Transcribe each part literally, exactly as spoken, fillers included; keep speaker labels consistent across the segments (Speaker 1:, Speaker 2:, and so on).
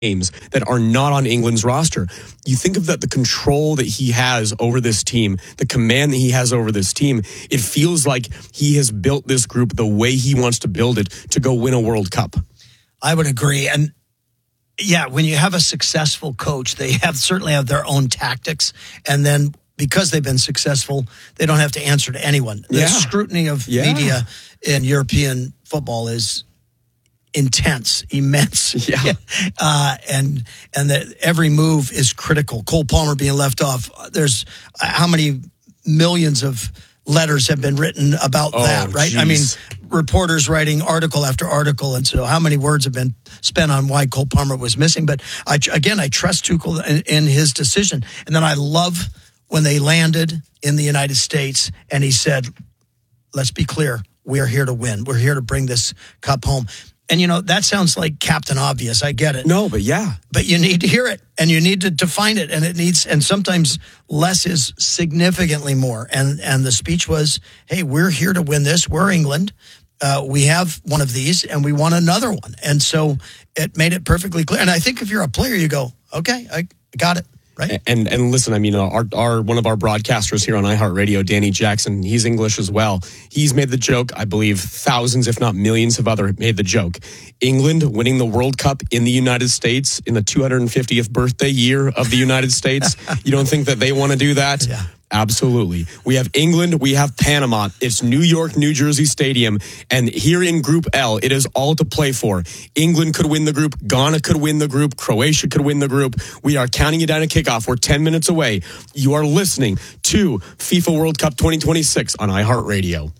Speaker 1: names that are not on England's roster. You think of that, the control that he has over this team, the command that he has over this team, it feels like he has built this group the way he wants to build it to go win a World Cup.
Speaker 2: I would agree. And yeah, when you have a successful coach, they have certainly have their own tactics. And then because they've been successful, they don't have to answer to anyone. The
Speaker 1: yeah.
Speaker 2: scrutiny of
Speaker 1: yeah.
Speaker 2: media in European football is intense, immense,
Speaker 1: yeah,
Speaker 2: uh, and and that every move is critical. Cole Palmer being left off. There's uh, how many millions of letters have been written about
Speaker 1: oh,
Speaker 2: that, right?
Speaker 1: Geez.
Speaker 2: I mean, reporters writing article after article, and so how many words have been spent on why Cole Palmer was missing? But I, again, I trust Tuchel in, in his decision, and then I love when they landed in the United States, and he said, "Let's be clear, we are here to win. We're here to bring this cup home." And, you know, that sounds like Captain Obvious. I get it.
Speaker 1: No, but yeah.
Speaker 2: But you need to hear it, and you need to define it. And it needs, and sometimes less is significantly more. And and the speech was, hey, we're here to win this. We're England. Uh, we have one of these, and we want another one. And so it made it perfectly clear. And I think if you're a player, you go, okay, I got it. Right.
Speaker 1: And and listen, I mean, our our one of our broadcasters here on iHeartRadio, Danny Jackson, he's English as well. He's made the joke. I believe thousands, if not millions, of other made the joke. England winning the World Cup in the United States in the two hundred fiftieth birthday year of the United States. You don't think that they want to do that?
Speaker 2: Yeah.
Speaker 1: Absolutely. We have England, we have Panama. It's New York, New Jersey Stadium. And here in Group L, it is all to play for. England could win the group. Ghana could win the group. Croatia could win the group. We are counting you down to kickoff. We're ten minutes away. You are listening to FIFA World Cup twenty twenty-six on iHeartRadio.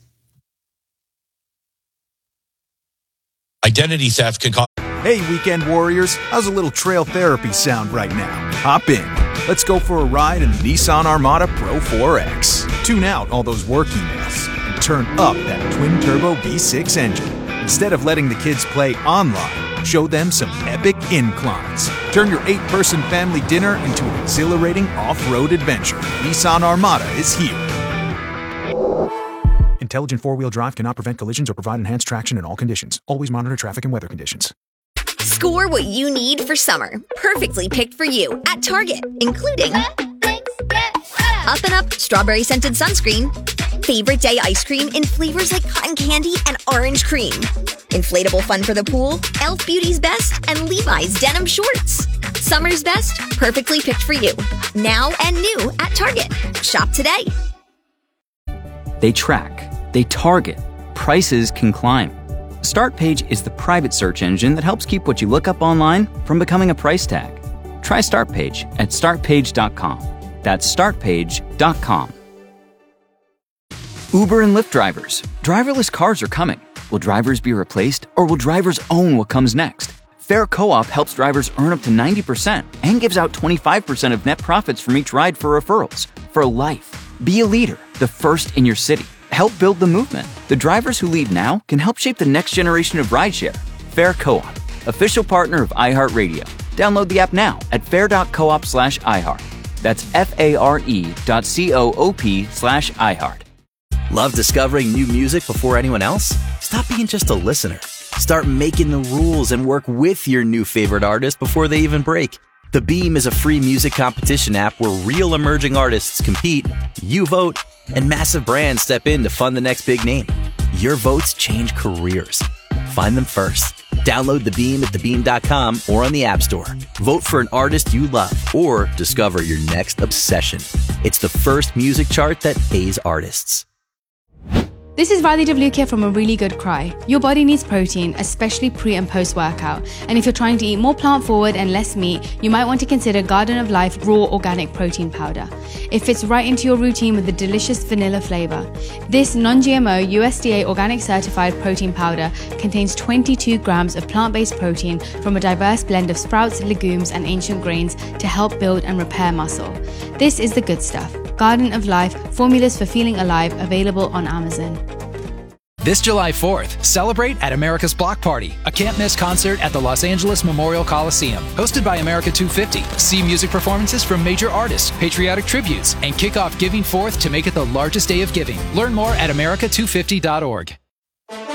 Speaker 3: Identity theft can cause...
Speaker 4: Hey, weekend warriors. How's a little trail therapy sound right now? Hop in. Let's go for a ride in the Nissan Armada Pro four X. Tune out all those work emails and turn up that twin-turbo V six engine. Instead of letting the kids play online, show them some epic inclines. Turn your eight-person family dinner into an exhilarating off-road adventure. Nissan Armada is here. Intelligent four-wheel drive cannot prevent collisions or provide enhanced traction in all conditions. Always monitor traffic and weather conditions.
Speaker 5: Score what you need for summer. Perfectly picked for you at Target, including Up and Up strawberry scented sunscreen, favorite day ice cream in flavors like cotton candy and orange cream, inflatable fun for the pool, Elf Beauty's Best, and Levi's denim shorts. Summer's best, perfectly picked for you. Now and new at Target. Shop today.
Speaker 6: They track, they target, prices can climb. Startpage is the private search engine that helps keep what you look up online from becoming a price tag. Try Startpage at start page dot com. That's start page dot com. Uber and Lyft drivers. Driverless cars are coming. Will drivers be replaced, or will drivers own what comes next? Fair Co-op helps drivers earn up to ninety percent and gives out twenty-five percent of net profits from each ride for referrals. For life. Be a leader, the first in your city. Help build the movement. The drivers who lead now can help shape the next generation of rideshare. Fair Co-op, official partner of iHeartRadio. Download the app now at fair dot coop slash iHeart. That's F-A-R-E dot C-O-O-P slash iHeart.
Speaker 7: Love discovering new music before anyone else? Stop being just a listener. Start making the rules and work with your new favorite artist before they even break. The Beam is a free music competition app where real emerging artists compete, you vote, and massive brands step in to fund the next big name. Your votes change careers. Find them first. Download The Beam at the beam dot com or on the App Store. Vote for an artist you love or discover your next obsession. It's the first music chart that pays artists.
Speaker 8: This is Riley DeVluke from A Really Good Cry. Your body needs protein, especially pre and post workout. And if you're trying to eat more plant forward and less meat, you might want to consider Garden of Life Raw Organic Protein Powder. It fits right into your routine with a delicious vanilla flavor. This non-G M O U S D A organic certified protein powder contains twenty-two grams of plant-based protein from a diverse blend of sprouts, legumes, and ancient grains to help build and repair muscle. This is the good stuff. Garden of Life, formulas for feeling alive, available on Amazon.
Speaker 9: This July fourth, celebrate at America's Block Party, a can't-miss concert at the Los Angeles Memorial Coliseum. Hosted by America two fifty, see music performances from major artists, patriotic tributes, and kick off Giving Forth to make it the largest day of giving. Learn more at america two fifty dot org.